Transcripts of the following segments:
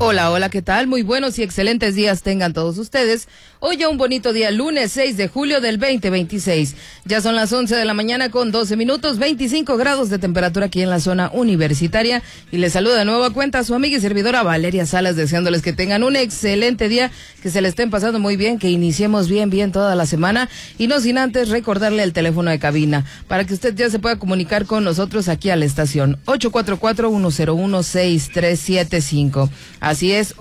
Hola, hola, ¿qué tal? Muy buenos y excelentes días tengan todos ustedes. Hoy ya un bonito día, lunes 6 de julio del 2026. Ya son las 11 de la mañana con 12 minutos, 25 grados de temperatura aquí en la zona universitaria. Y les saluda de nuevo a cuenta su amiga y servidora Valeria Salas, deseándoles que tengan un excelente día, que se le estén pasando muy bien, que iniciemos bien toda la semana. Y no sin antes recordarle el teléfono de cabina, para que usted ya se pueda comunicar con nosotros aquí a la estación. 844-101-6375. Así es,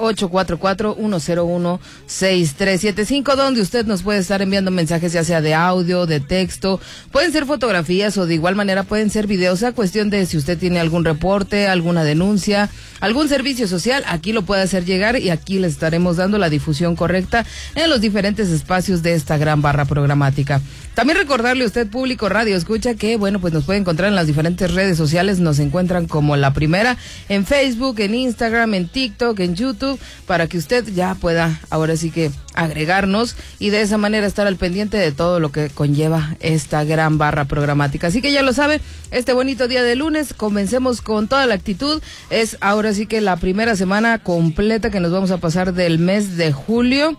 844-101-6375, donde usted nos puede estar enviando mensajes ya sea de audio, de texto, pueden ser fotografías o de igual manera pueden ser videos, a cuestión de si usted tiene algún reporte, alguna denuncia, algún servicio social, aquí lo puede hacer llegar y aquí le estaremos dando la difusión correcta en los diferentes espacios de esta gran barra programática. También recordarle a usted, público radio escucha, que bueno, pues nos puede encontrar en las diferentes redes sociales, nos encuentran como La Primera, en Facebook, en Instagram, en TikTok, en YouTube, para que usted ya pueda ahora sí que agregarnos y de esa manera estar al pendiente de todo lo que conlleva esta gran barra programática. Así que ya lo sabe, este bonito día de lunes, comencemos con toda la actitud. Es ahora sí que la primera semana completa que nos vamos a pasar del mes de julio.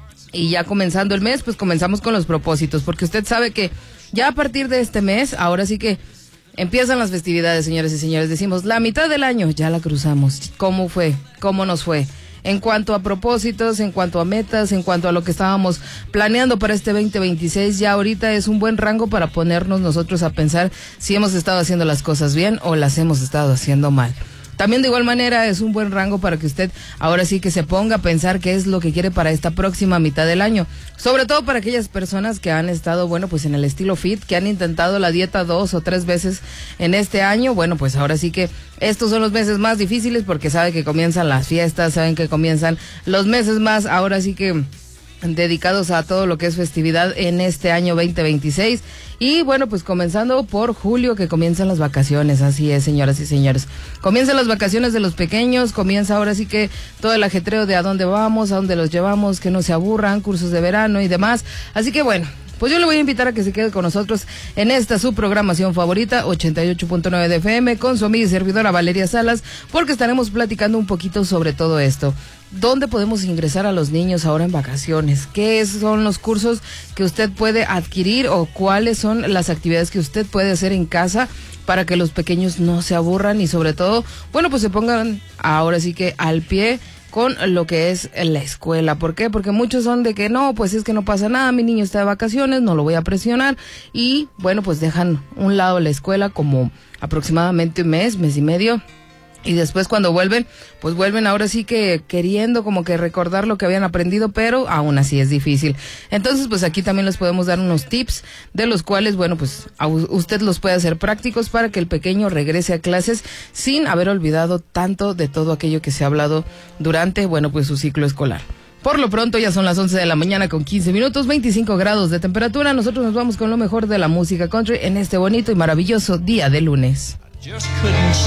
Y ya comenzando el mes, pues comenzamos con los propósitos, porque usted sabe que ya a partir de este mes, ahora sí que empiezan las festividades, señores y señores. Decimos, la mitad del año ya la cruzamos. ¿Cómo fue? ¿Cómo nos fue? En cuanto a propósitos, en cuanto a metas, en cuanto a lo que estábamos planeando para este 2026, ya ahorita es un buen rango para ponernos nosotros a pensar si hemos estado haciendo las cosas bien o las hemos estado haciendo mal. También de igual manera es un buen rango para que usted ahora sí que se ponga a pensar qué es lo que quiere para esta próxima mitad del año. Sobre todo para aquellas personas que han estado, bueno, pues en el estilo fit, que han intentado la dieta 2 o 3 veces en este año. Bueno, pues ahora sí que estos son los meses más difíciles porque saben que comienzan las fiestas, saben que comienzan los meses más, ahora sí que dedicados a todo lo que es festividad en este año 2026. Y bueno, pues comenzando por julio, que comienzan las vacaciones. Así es, señoras y señores, comienzan las vacaciones de los pequeños, comienza ahora sí que todo el ajetreo de a dónde vamos, a dónde los llevamos, que no se aburran, cursos de verano y demás. Así que bueno, pues yo le voy a invitar a que se quede con nosotros en esta su programación favorita, 88.9 de FM, con su amiga y servidora Valeria Salas, porque estaremos platicando un poquito sobre todo esto. ¿Dónde podemos ingresar a los niños ahora en vacaciones? ¿Qué son los cursos que usted puede adquirir o cuáles son las actividades que usted puede hacer en casa para que los pequeños no se aburran y sobre todo, bueno, pues se pongan ahora sí que al pie con lo que es la escuela? ¿Por qué? Porque muchos son de que no, pues es que no pasa nada, mi niño está de vacaciones, no lo voy a presionar y bueno, pues dejan un lado la escuela como aproximadamente un mes y medio. Y después cuando vuelven, pues vuelven ahora sí que queriendo como que recordar lo que habían aprendido, pero aún así es difícil. Entonces, pues aquí también les podemos dar unos tips de los cuales, bueno, pues usted los puede hacer prácticos para que el pequeño regrese a clases sin haber olvidado tanto de todo aquello que se ha hablado durante, bueno, pues su ciclo escolar. Por lo pronto ya son las 11 de la mañana con 15 minutos, 25 grados de temperatura. Nosotros nos vamos con lo mejor de la música country en este bonito y maravilloso día de lunes.